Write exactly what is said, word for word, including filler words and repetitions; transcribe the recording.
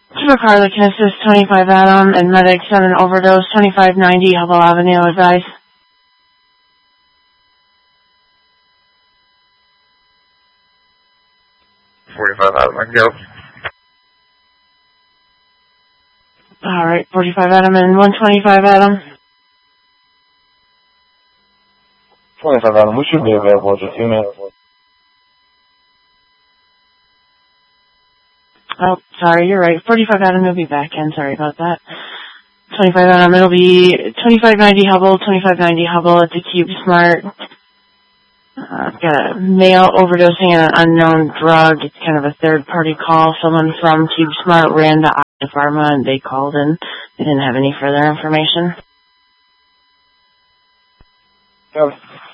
Supercar that can assist twenty-five Adam and medics on an overdose, twenty-five ninety Hubble Avenue, advise. forty-five Adam, I can go. Alright, forty-five Adam and one twenty-five Adam. twenty-five Adam, we should be available in just a few minutes. Oh, sorry, you're right. forty-five Adam will be back in. Sorry about that. twenty-five Adam, it'll be twenty-five ninety Hubble, twenty-five ninety Hubble at the Cube Smart. Uh, I've got a male overdosing on an unknown drug. It's kind of a third-party call. Someone from Cube Smart ran to Aya Pharma and they called in. They didn't have any further information. Yep.